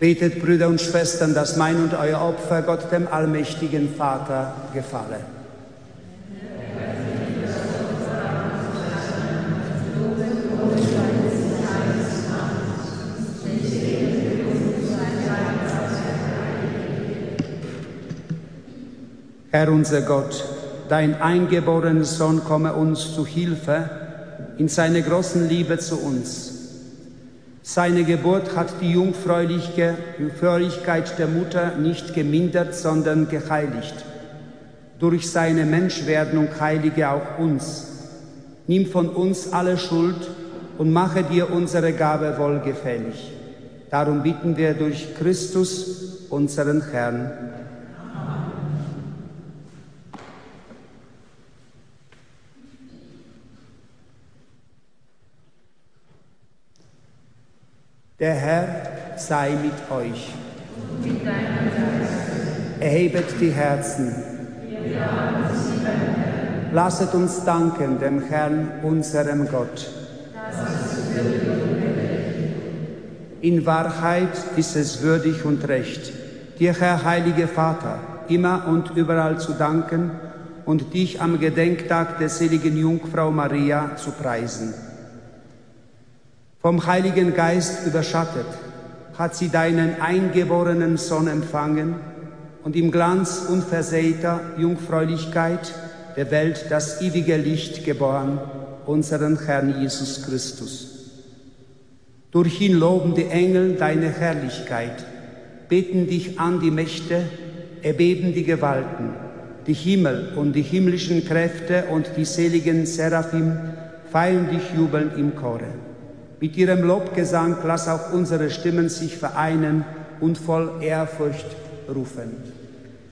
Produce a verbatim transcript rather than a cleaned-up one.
Betet, Brüder und Schwestern, dass mein und euer Opfer Gott, dem allmächtigen Vater, gefalle. Herr unser Gott, dein eingeborener Sohn komme uns zu Hilfe in seiner großen Liebe zu uns. Seine Geburt hat die Jungfräuliche Jungfräulichkeit der Mutter nicht gemindert, sondern geheiligt. Durch seine Menschwerdung heilige auch uns. Nimm von uns alle Schuld und mache dir unsere Gabe wohlgefällig. Darum bitten wir durch Christus, unseren Herrn. Der Herr sei mit euch. Und mit deinem Geist. Erhebet die Herzen. Wir haben sie beim Herrn. Lasset uns danken dem Herrn, unserem Gott. Das ist würdig und gerecht. In Wahrheit ist es würdig und recht, dir, Herr, heiliger Vater, immer und überall zu danken und dich am Gedenktag der seligen Jungfrau Maria zu preisen. Vom Heiligen Geist überschattet, hat sie deinen eingeborenen Sohn empfangen und im Glanz unversählter Jungfräulichkeit der Welt das ewige Licht geboren, unseren Herrn Jesus Christus. Durch ihn loben die Engel deine Herrlichkeit, beten dich an die Mächte, erbeben die Gewalten, die Himmel und die himmlischen Kräfte und die seligen Seraphim feiern dich jubelnd im Chore. Mit ihrem Lobgesang lass auch unsere Stimmen sich vereinen und voll Ehrfurcht rufen.